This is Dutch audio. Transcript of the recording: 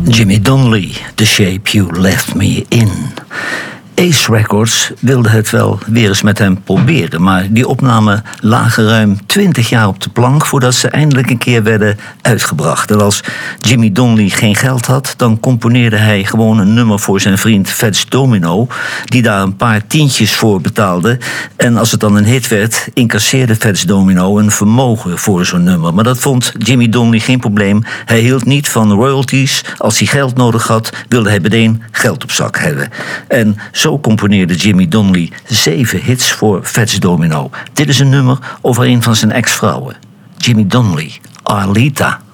Jimmy Donnelly, The Shape You Left Me In. Ace Records wilde het wel weer eens met hem proberen, maar die opnamen lagen ruim 20 jaar op de plank voordat ze eindelijk een keer werden uitgebracht. En als Jimmy Donnelly geen geld had, dan componeerde hij gewoon een nummer voor zijn vriend Fats Domino, die daar een paar tientjes voor betaalde. En als het dan een hit werd, incasseerde Fats Domino een vermogen voor zo'n nummer. Maar dat vond Jimmy Donnelly geen probleem. Hij hield niet van royalties. Als hij geld nodig had, wilde hij meteen geld op zak hebben. En zo componeerde Jimmy Donnelly 7 hits voor Fats Domino. Dit is een nummer over een van zijn ex-vrouwen, Jimmy Donnelly, Arlita.